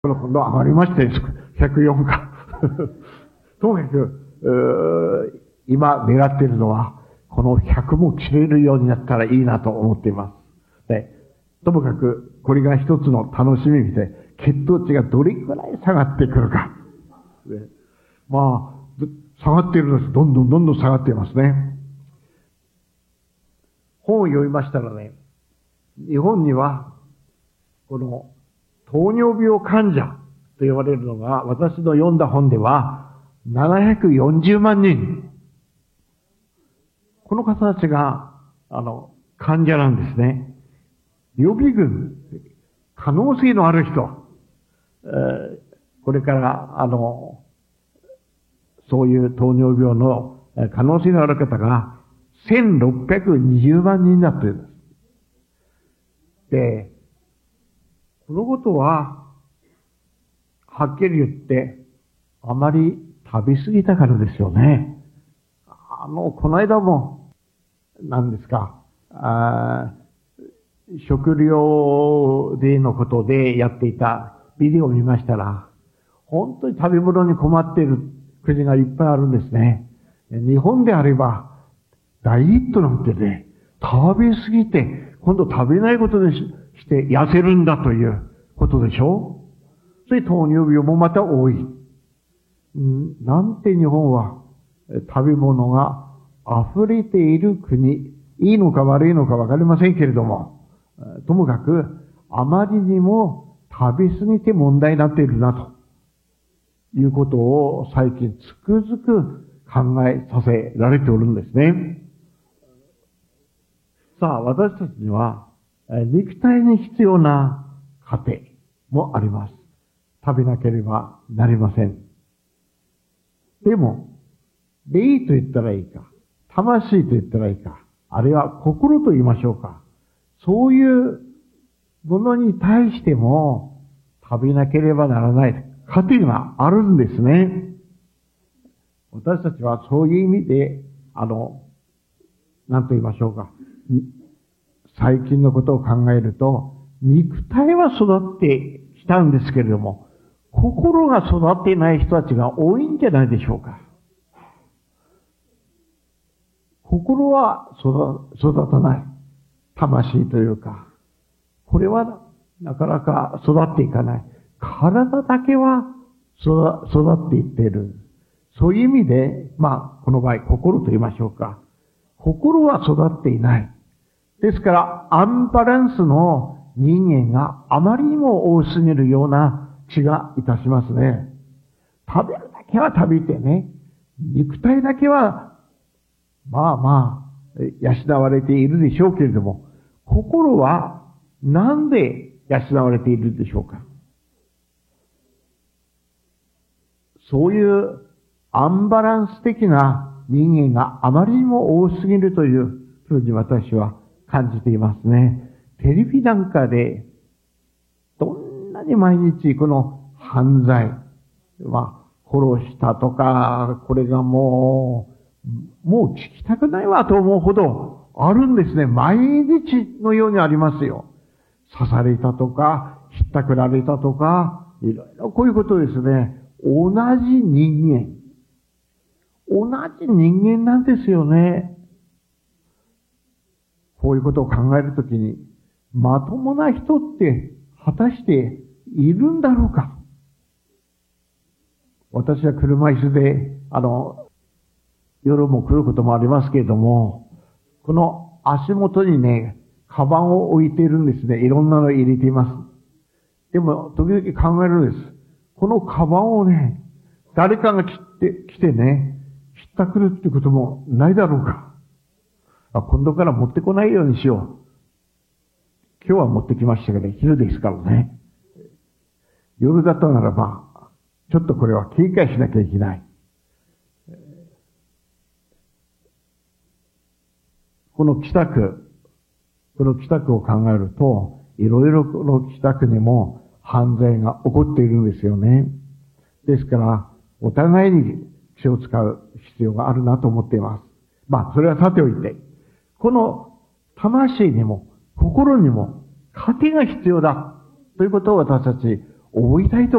この今度上がりましたよ。104か。ともかく、今狙っているのは、この100も切れるようになったらいいなと思っています。で、ともかく、これが一つの楽しみで、血糖値がどれくらい下がってくるか。でまあ、下がっているんです。どんどん下がっていますね。本を読みましたらね、日本には、この糖尿病患者と呼ばれるのが、私の読んだ本では、740万人。この方たちが、患者なんですね。予備軍、可能性のある人、これから、そういう糖尿病の可能性のある方が、1620万人になっているんです。で、このことは、はっきり言って、あまり食べ過ぎたからですよね。この間も、何ですか、食料でのことでやっていたビデオを見ましたら、本当に食べ物に困っている国がいっぱいあるんですね。日本であれば、ダイエットなんてね、食べ過ぎて、今度食べないことでして痩せるんだということでしょ。それ糖尿病もまた多い。なんて日本は食べ物が溢れている国、いいのか悪いのかわかりませんけれども、ともかくあまりにも食べ過ぎて問題になっているなということを最近つくづく考えさせられておるんですね。さあ、私たちには肉体に必要な糧もあります。食べなければなりません。でも、霊と言ったらいいか、魂と言ったらいいか、あるいは心と言いましょうか。そういうものに対しても食べなければならない糧があるんですね。私たちはそういう意味で、何と言いましょうか。最近のことを考えると、肉体は育ってきたんですけれども、心が育っていない人たちが多いんじゃないでしょうか。心は育たない。魂というか。これはなかなか育っていかない。体だけは育っていっている。そういう意味で、この場合、心と言いましょうか。心は育っていない。ですから、アンバランスの人間があまりにも多すぎるような気がいたしますね。食べるだけは食べてね、肉体だけは、養われているでしょうけれども、心はなんで養われているでしょうか。そういうアンバランス的な人間があまりにも多すぎるというふうに私は感じていますね。テレビなんかで、どんなに毎日この犯罪、殺したとか、これがもう聞きたくないわと思うほどあるんですね。毎日のようにありますよ。刺されたとか、ひったくられたとか、いろいろこういうことですね。同じ人間なんですよね。こういうことを考えるときに、まともな人って果たしているんだろうか。私は車椅子で、夜も来ることもありますけれども、この足元にね、カバンを置いているんですね。いろんなの入れています。でも、時々考えるんです。このカバンをね、誰かが来てね、ひったくるってこともないだろうか。今度から持ってこないようにしよう。今日は持ってきましたけど、昼ですからね。夜だったならば、ちょっとこれは警戒しなきゃいけない。この北区を考えると、いろいろこの北区にも犯罪が起こっているんですよね。ですから、お互いに気を使う必要があるなと思っています。それはさておいて、この魂にも心にも糧が必要だということを私たち覚えたいと